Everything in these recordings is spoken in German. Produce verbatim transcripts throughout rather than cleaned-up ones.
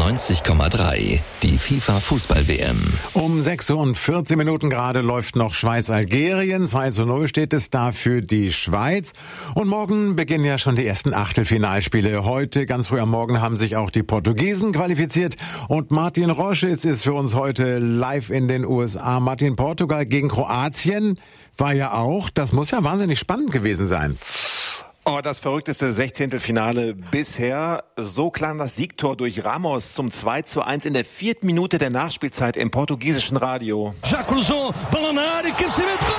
neunzig Komma drei, die FIFA Fußball-W M. Um sechs Uhr und vierzehn Minuten gerade läuft noch Schweiz-Algerien. zwei zu null steht es da für die Schweiz. Und morgen beginnen ja schon die ersten Achtelfinalspiele. Heute, ganz früh am Morgen, haben sich auch die Portugiesen qualifiziert. Und Martin Roschitz ist für uns heute live in den U S A. Martin, Portugal gegen Kroatien war ja auch, das muss ja wahnsinnig spannend gewesen sein. Oh, das verrückteste Sechzehntelfinale bisher. So klang das Siegtor durch Ramos zum zwei zu eins in der vierten Minute der Nachspielzeit im portugiesischen Radio. Já cruzou, bola na área, cabeceamento, gol!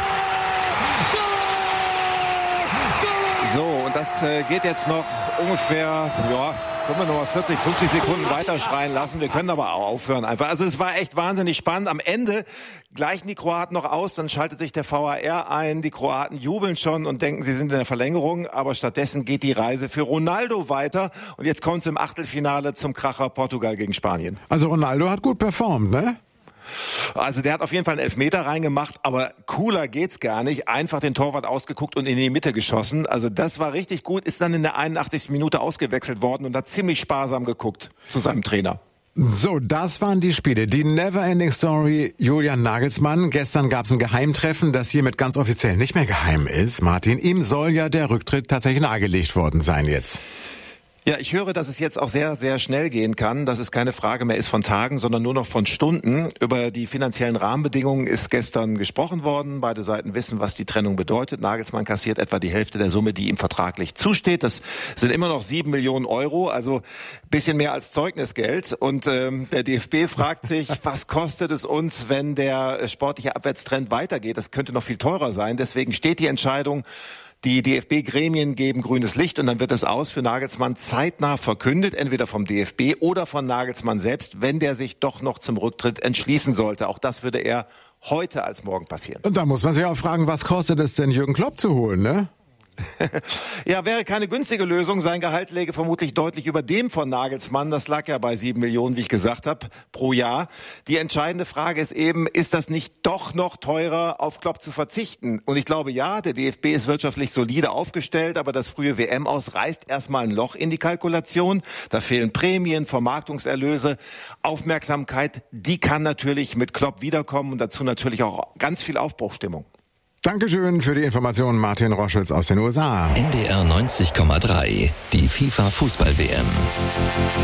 So, und das äh, geht jetzt noch ungefähr, ja, können wir noch mal vierzig, fünfzig Sekunden weiterschreien lassen. Wir können aber auch aufhören einfach. Also es war echt wahnsinnig spannend. Am Ende gleichen die Kroaten noch aus, dann schaltet sich der V A R ein. Die Kroaten jubeln schon und denken, sie sind in der Verlängerung. Aber stattdessen geht die Reise für Ronaldo weiter. Und jetzt kommt es im Achtelfinale zum Kracher Portugal gegen Spanien. Also Ronaldo hat gut performt, ne? Also der hat auf jeden Fall einen Elfmeter reingemacht, aber cooler geht's gar nicht. Einfach den Torwart ausgeguckt und in die Mitte geschossen. Also das war richtig gut, ist dann in der einundachtzigsten Minute ausgewechselt worden und hat ziemlich sparsam geguckt zu seinem Trainer. So, das waren die Spiele. Die Neverending Story Julian Nagelsmann. Gestern gab es ein Geheimtreffen, das hiermit ganz offiziell nicht mehr geheim ist. Martin, ihm soll ja der Rücktritt tatsächlich nahegelegt worden sein jetzt. Ja, ich höre, dass es jetzt auch sehr, sehr schnell gehen kann, dass es keine Frage mehr ist von Tagen, sondern nur noch von Stunden. Über die finanziellen Rahmenbedingungen ist gestern gesprochen worden. Beide Seiten wissen, was die Trennung bedeutet. Nagelsmann kassiert etwa die Hälfte der Summe, die ihm vertraglich zusteht. Das sind immer noch sieben Millionen Euro, also bisschen mehr als Zeugnisgeld. Und ähm, der D F B fragt sich, was kostet es uns, wenn der sportliche Abwärtstrend weitergeht? Das könnte noch viel teurer sein. Deswegen steht die Entscheidung. Die D F B-Gremien geben grünes Licht und dann wird das Aus für Nagelsmann zeitnah verkündet, entweder vom D F B oder von Nagelsmann selbst, wenn der sich doch noch zum Rücktritt entschließen sollte. Auch das würde eher heute als morgen passieren. Und da muss man sich auch fragen, was kostet es denn, Jürgen Klopp zu holen, ne? Ja, wäre keine günstige Lösung. Sein Gehalt läge vermutlich deutlich über dem von Nagelsmann. Das lag ja bei sieben Millionen, wie ich gesagt habe, pro Jahr. Die entscheidende Frage ist eben, ist das nicht doch noch teurer, auf Klopp zu verzichten? Und ich glaube, ja, der D F B ist wirtschaftlich solide aufgestellt, aber das frühe W M-Aus reißt erstmal ein Loch in die Kalkulation. Da fehlen Prämien, Vermarktungserlöse, Aufmerksamkeit. Die kann natürlich mit Klopp wiederkommen und dazu natürlich auch ganz viel Aufbruchstimmung. Dankeschön für die Informationen, Martin Roschitz aus den U S A. N D R neunzig Komma drei, die FIFA Fußball-W M.